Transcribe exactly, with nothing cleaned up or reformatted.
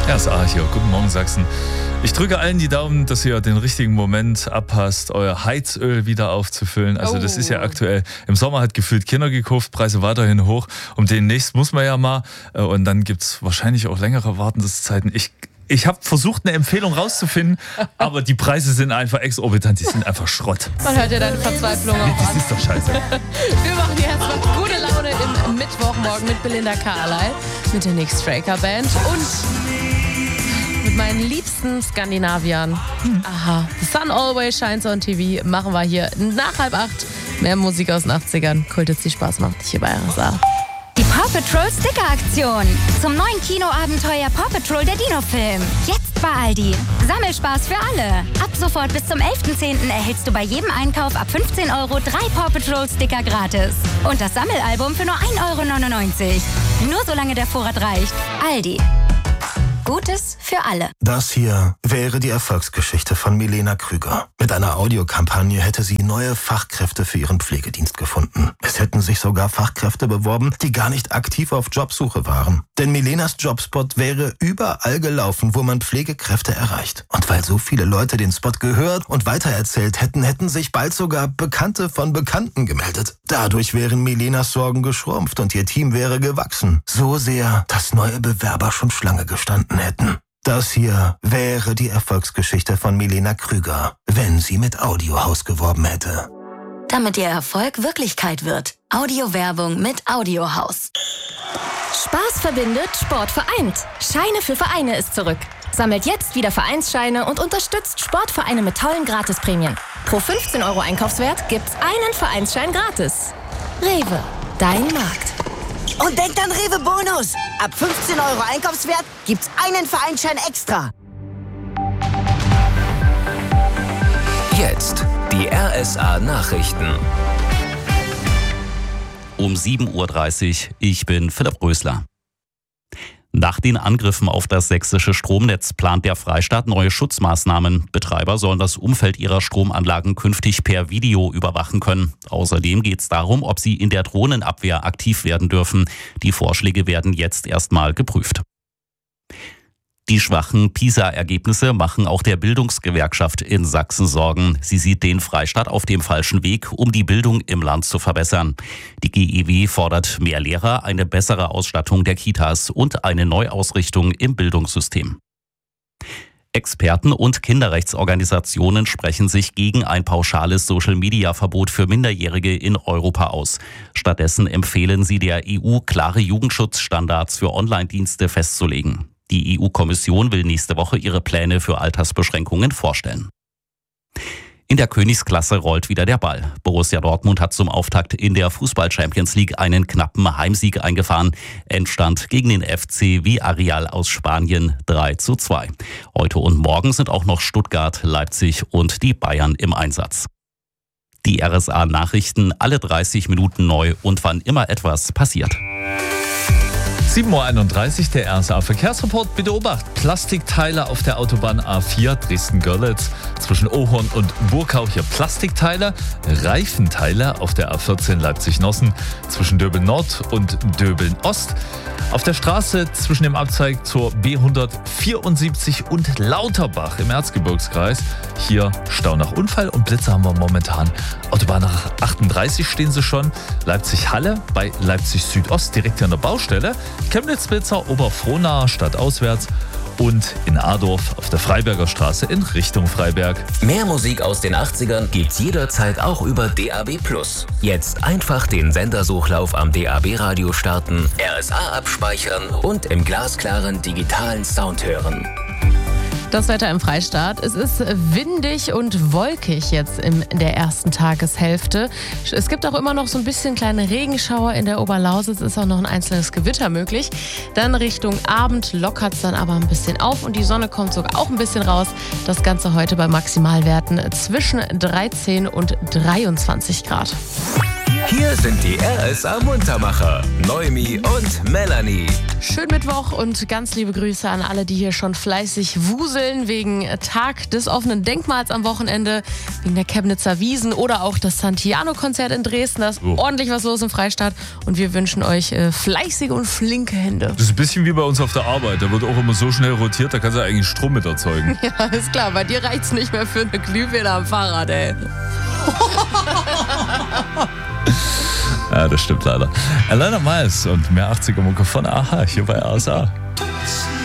R S A hier, guten Morgen Sachsen. Ich drücke allen die Daumen, dass ihr den richtigen Moment abpasst, euer Heizöl wieder aufzufüllen. Also das ist ja aktuell, im Sommer hat gefühlt Kinder gekauft, Preise weiterhin hoch. Und demnächst muss man ja mal, und dann gibt es wahrscheinlich auch längere Wartungszeiten. Ich Ich habe versucht, eine Empfehlung rauszufinden, aber die Preise sind einfach exorbitant, die sind einfach Schrott. Man hört ja deine Verzweiflung auch an. Das ist doch scheiße. Wir machen hier erstmal gute Laune im Mittwochmorgen mit Belinda Carlisle, mit der Nick Straker Band und mit meinen liebsten Skandinaviern. Aha, The Sun Always Shines on T V machen wir hier nach halb acht. Mehr Musik aus den achtzigern. Kult, jetzt viel Spaß macht hier bei R S A. Die Paw Patrol Sticker-Aktion. Zum neuen Kinoabenteuer Paw Patrol der Dino-Film. Jetzt bei Aldi. Sammelspaß für alle. Ab sofort bis zum elften zehnten erhältst du bei jedem Einkauf ab fünfzehn Euro drei Paw Patrol Sticker gratis. Und das Sammelalbum für nur ein Euro neunundneunzig. Nur solange der Vorrat reicht. Aldi. Gutes für alle. Das hier wäre die Erfolgsgeschichte von Milena Krüger. Mit einer Audiokampagne hätte sie neue Fachkräfte für ihren Pflegedienst gefunden. Es hätten sich sogar Fachkräfte beworben, die gar nicht aktiv auf Jobsuche waren. Denn Milenas Jobspot wäre überall gelaufen, wo man Pflegekräfte erreicht. Und weil so viele Leute den Spot gehört und weitererzählt hätten, hätten sich bald sogar Bekannte von Bekannten gemeldet. Dadurch wären Milenas Sorgen geschrumpft und ihr Team wäre gewachsen. So sehr, dass neue Bewerber schon Schlange gestanden hätten. Das hier wäre die Erfolgsgeschichte von Milena Krüger, wenn sie mit Audiohaus geworben hätte. Damit ihr Erfolg Wirklichkeit wird. Audiowerbung mit Audiohaus. Spaß verbindet, Sport vereint. Scheine für Vereine ist zurück. Sammelt jetzt wieder Vereinsscheine und unterstützt Sportvereine mit tollen Gratisprämien. Pro fünfzehn Euro Einkaufswert gibt's einen Vereinsschein gratis. Rewe, dein Markt. Und denkt an Rewe Bonus. Ab fünfzehn Euro Einkaufswert gibt's einen Vereinsschein extra. Jetzt die R S A Nachrichten. Um sieben Uhr dreißig, ich bin Philipp Rösler. Nach den Angriffen auf das sächsische Stromnetz plant der Freistaat neue Schutzmaßnahmen. Betreiber sollen das Umfeld ihrer Stromanlagen künftig per Video überwachen können. Außerdem geht es darum, ob sie in der Drohnenabwehr aktiv werden dürfen. Die Vorschläge werden jetzt erstmal geprüft. Die schwachen PISA-Ergebnisse machen auch der Bildungsgewerkschaft in Sachsen Sorgen. Sie sieht den Freistaat auf dem falschen Weg, um die Bildung im Land zu verbessern. Die G E W fordert mehr Lehrer, eine bessere Ausstattung der Kitas und eine Neuausrichtung im Bildungssystem. Experten und Kinderrechtsorganisationen sprechen sich gegen ein pauschales Social-Media-Verbot für Minderjährige in Europa aus. Stattdessen empfehlen sie der E U, klare Jugendschutzstandards für Online-Dienste festzulegen. Die E U-Kommission will nächste Woche ihre Pläne für Altersbeschränkungen vorstellen. In der Königsklasse rollt wieder der Ball. Borussia Dortmund hat zum Auftakt in der Fußball-Champions League einen knappen Heimsieg eingefahren. Endstand gegen den F C Villarreal aus Spanien drei zu zwei. Heute und morgen sind auch noch Stuttgart, Leipzig und die Bayern im Einsatz. Die R S A-Nachrichten alle dreißig Minuten neu und wann immer etwas passiert. sieben Uhr einunddreißig, der R S A-Verkehrsreport. Bitte Obacht, Plastikteile auf der Autobahn A vier Dresden-Görlitz. Zwischen Ohorn und Burkau hier Plastikteile, Reifenteile auf der A vierzehn Leipzig-Nossen. Zwischen Döbeln-Nord und Döbeln-Ost. Auf der Straße zwischen dem Abzweig zur B hundertvierundsiebzig und Lauterbach im Erzgebirgskreis. Hier Stau nach Unfall und Blitze haben wir momentan. Autobahn nach achtunddreißig stehen sie schon. Leipzig-Halle bei Leipzig-Südost direkt hier an der Baustelle. Chemnitz-Bilzer, Oberfrohna stadtauswärts und in Adorf auf der Freiberger Straße in Richtung Freiberg. Mehr Musik aus den achtzigern gibt's jederzeit auch über D A B plus. Jetzt einfach den Sendersuchlauf am D A B-Radio starten, R S A abspeichern und im glasklaren digitalen Sound hören. Das Wetter im Freistaat. Es ist windig und wolkig jetzt in der ersten Tageshälfte. Es gibt auch immer noch so ein bisschen kleine Regenschauer in der Oberlausitz. Ist auch noch ein einzelnes Gewitter möglich. Dann Richtung Abend lockert es dann aber ein bisschen auf und die Sonne kommt sogar auch ein bisschen raus. Das Ganze heute bei Maximalwerten zwischen dreizehn und dreiundzwanzig Grad. Hier sind die R S A Muntermacher, Noemi und Melanie. Schönen Mittwoch und ganz liebe Grüße an alle, die hier schon fleißig wuseln wegen Tag des offenen Denkmals am Wochenende, wegen der Chemnitzer Wiesn oder auch das Santiano-Konzert in Dresden. Da ist Oh. ordentlich was los im Freistaat und wir wünschen euch äh, fleißige und flinke Hände. Das ist ein bisschen wie bei uns auf der Arbeit. Da wird auch immer so schnell rotiert, da kannst du eigentlich Strom mit erzeugen. Ja, ist klar, bei dir reicht's nicht mehr für eine Glühbirne am Fahrrad, ey. Ja, das stimmt leider. Elena Miles und mehr achtziger Mucke von Aha hier bei R S A.